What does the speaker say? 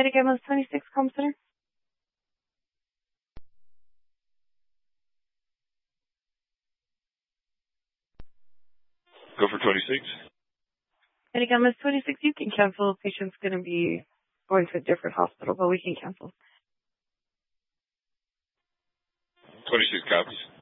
Medicam 26 Comm Center. Go for 26. Medicam 26, you can cancel. The patient's going to be going to a different hospital, but we can cancel. 26 copies.